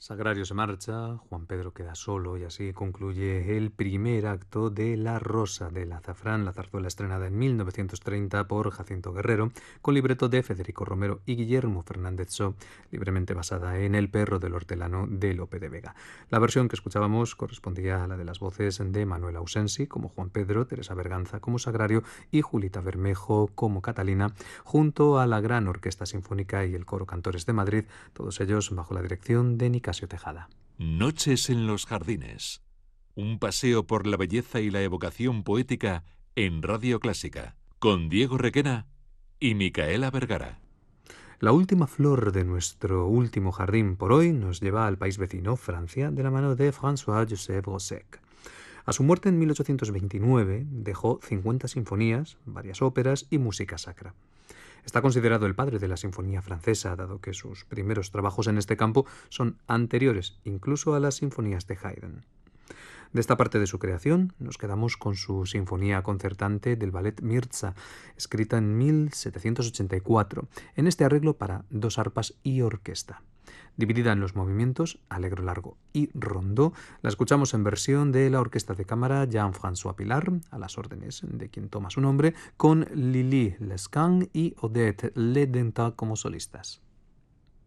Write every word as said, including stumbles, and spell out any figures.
Sagrario se marcha, Juan Pedro queda solo y así concluye el primer acto de La Rosa del Azafrán, la zarzuela estrenada en mil novecientos treinta por Jacinto Guerrero, con libreto de Federico Romero y Guillermo Fernández So, libremente basada en El perro del hortelano de Lope de Vega. La versión que escuchábamos correspondía a la de las voces de Manuel Ausensi como Juan Pedro, Teresa Berganza como Sagrario y Julita Bermejo como Catalina, junto a la Gran Orquesta Sinfónica y el Coro Cantores de Madrid, todos ellos bajo la dirección de Nicasio Tejada. Noches en los jardines. Un paseo por la belleza y la evocación poética en Radio Clásica, con Diego Requena y Micaela Vergara. La última flor de nuestro último jardín por hoy nos lleva al país vecino, Francia, de la mano de François-Joseph Gossec. A su muerte en mil ochocientos veintinueve dejó cincuenta sinfonías, varias óperas y música sacra. Está considerado el padre de la sinfonía francesa, dado que sus primeros trabajos en este campo son anteriores incluso a las sinfonías de Haydn. De esta parte de su creación nos quedamos con su sinfonía concertante del ballet Mirza, escrita en mil setecientos ochenta y cuatro, en este arreglo para dos arpas y orquesta. Dividida en los movimientos Allegro largo y Rondó, la escuchamos en versión de la Orquesta de Cámara Jean-François Pilar, a las órdenes de quien toma su nombre, con Lili Lescan y Odette Ledenta como solistas.